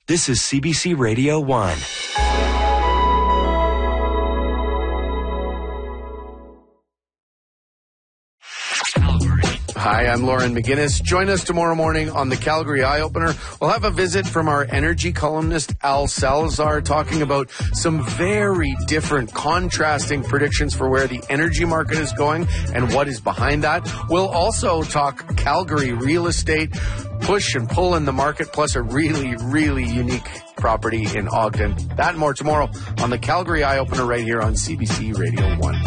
This is CBC Radio 1. Hi, I'm Lauren McGinnis. Join us tomorrow morning on the Calgary Eye Opener. We'll have a visit from our energy columnist, Al Salazar, talking about some very different, contrasting predictions for where the energy market is going and what is behind that. We'll also talk Calgary real estate, push and pull in the market, plus a really, really unique property in Ogden. That and more tomorrow on the Calgary Eye Opener right here on CBC Radio 1.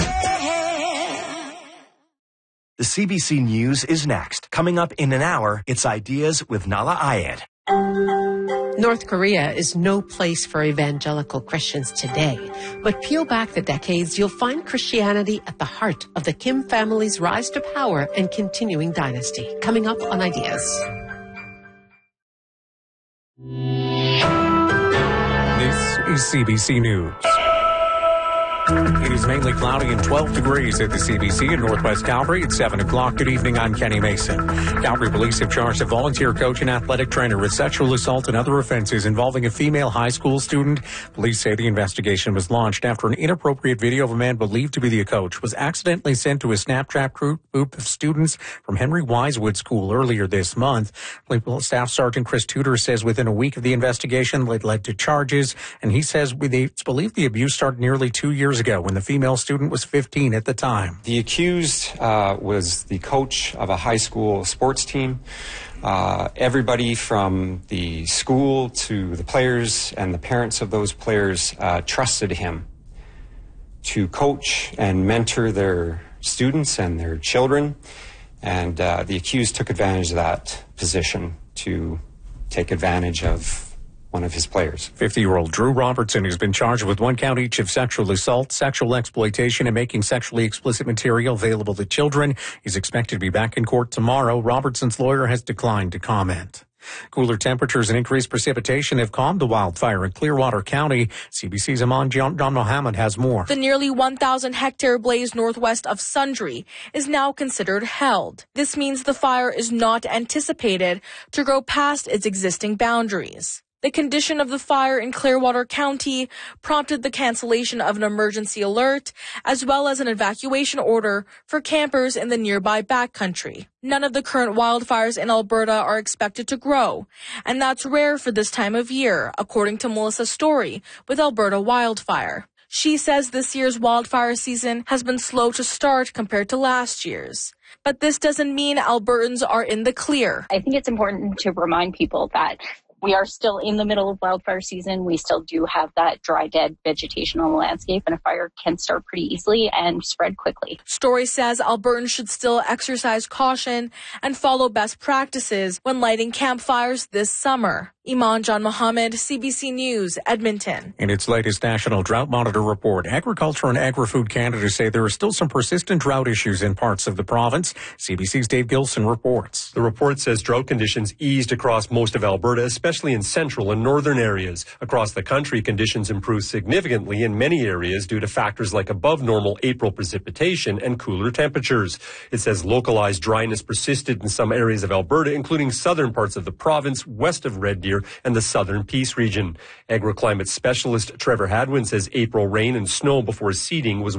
The CBC News is next. Coming up in an hour, it's Ideas with Nala Ayed. North Korea is no place for evangelical Christians today. But peel back the decades, you'll find Christianity at the heart of the Kim family's rise to power and continuing dynasty. Coming up on Ideas. This is CBC News. It is mainly cloudy and 12 degrees at the CBC in Northwest Calgary at 7 o'clock. Good evening, I'm Kenny Mason. Calgary police have charged a volunteer coach and athletic trainer with sexual assault and other offenses involving a female high school student. Police say the investigation was launched after an inappropriate video of a man believed to be the coach was accidentally sent to a Snapchat group of students from Henry Wisewood School earlier this month. Staff Sergeant Chris Tudor says within a week of the investigation, it led to charges, and he says it's believed the abuse started nearly 2 years ago when the female student was 15 at the time. The accused was the coach of a high school sports team. Everybody from the school to the players and the parents of those players trusted him to coach and mentor their students and their children. And the accused took advantage of that position to take advantage of one of his players. 50-year-old Drew Robertson has been charged with 1 count each of sexual assault, sexual exploitation, and making sexually explicit material available to children. He's expected to be back in court tomorrow. Robertson's lawyer has declined to comment. Cooler temperatures and increased precipitation have calmed the wildfire in Clearwater County. CBC's Aman John Mohammed has more. The nearly 1,000-hectare blaze northwest of Sundre is now considered held. This means the fire is not anticipated to grow past its existing boundaries. The condition of the fire in Clearwater County prompted the cancellation of an emergency alert, as well as an evacuation order for campers in the nearby backcountry. None of the current wildfires in Alberta are expected to grow, and that's rare for this time of year, according to Melissa Story with Alberta Wildfire. She says this year's wildfire season has been slow to start compared to last year's. But this doesn't mean Albertans are in the clear. I think it's important to remind people that we are still in the middle of wildfire season. We still do have that dry, dead vegetation on the landscape, and a fire can start pretty easily and spread quickly. Story says Albertans should still exercise caution and follow best practices when lighting campfires this summer. Iman John Mohammed, CBC News, Edmonton. In its latest National Drought Monitor report, Agriculture and Agri-Food Canada say there are still some persistent drought issues in parts of the province. CBC's Dave Gilson reports. The report says drought conditions eased across most of Alberta, especially in central and northern areas. Across the country, conditions improved significantly in many areas due to factors like above normal April precipitation and cooler temperatures. It says localized dryness persisted in some areas of Alberta, including southern parts of the province, west of Red Deer, and the southern Peace region. Agroclimate specialist Trevor Hadwin says April rain and snow before seeding was